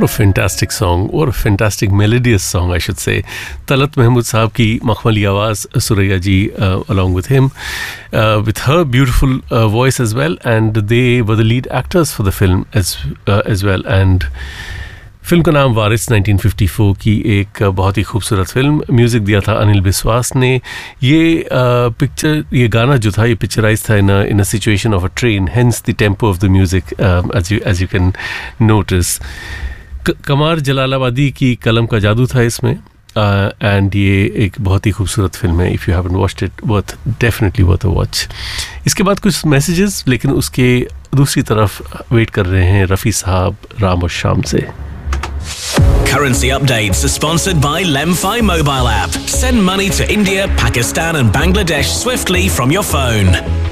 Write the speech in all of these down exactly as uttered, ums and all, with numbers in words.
What a fantastic song. What a fantastic melodious song, I should say. Talat Mahmood Saab ki makhmali awaaz, Suraya ji uh, along with him, uh, with her beautiful uh, voice as well, and they were the lead actors for the film as uh, as well. And film का नाम वारिस nineteen fifty four की एक बहुत ही खूबसूरत film. Music दिया था अनिल बिस्वास ने. ये पिक्चर ये गाना जो था ये पिक्चराइज था इन इन a situation of a train, hence the tempo of the music as you as you can notice. Kumar Jalalabadi की कलम का जादू था इसमें, एंड uh, ये एक बहुत ही खूबसूरत फिल्म है. If you haven't watched it, worth definitely worth a watch. इसके बाद कुछ मैसेजेस, लेकिन उसके दूसरी तरफ वेट कर रहे हैं रफ़ी साहब राम और शाम से. Currency updates are sponsored by Lemfi mobile app. Send money to India, Pakistan and Bangladesh swiftly from your phone.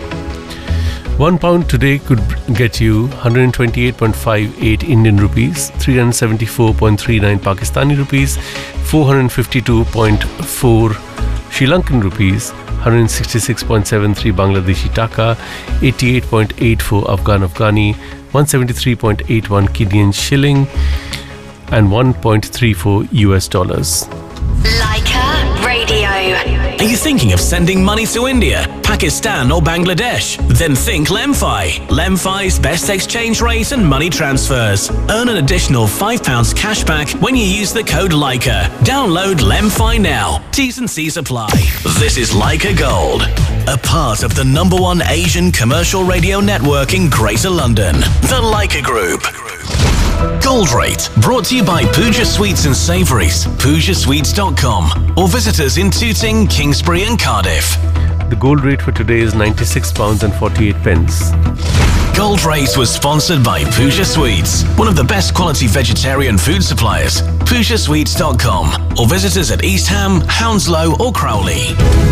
One pound today could get you one hundred twenty-eight point five eight Indian rupees, three hundred seventy-four point three nine Pakistani rupees, four hundred fifty-two point four Sri Lankan rupees, one hundred sixty-six point seven three Bangladeshi taka, eighty-eight point eight four Afghan Afghani, one hundred seventy-three point eight one Kenyan shilling, and one point three four U S dollars. Leica Radio. Are you thinking of sending money to India, Pakistan or Bangladesh? Then think Lemfi. Lemfi's best exchange rate and money transfers. Earn an additional five pounds cash back when you use the code Leica. Download Lemfi now. T's and C's apply. This is Leica Gold, a part of the number one Asian commercial radio network in Greater London, the Leica Group. Gold Rate, brought to you by Pooja Sweets and Savouries, pooja sweets dot com, or visit us in Tooting, Kingsbury and Cardiff. The gold rate for today is ninety-six pounds and forty-eight pence. Gold Rate was sponsored by Pooja Sweets, one of the best quality vegetarian food suppliers, pooja sweets dot com, or visit us at East Ham, Hounslow or Crowley.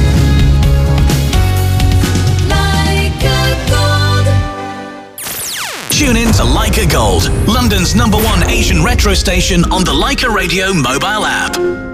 Tune in to Leica Gold, London's number one Asian retro station on the Leica Radio mobile app.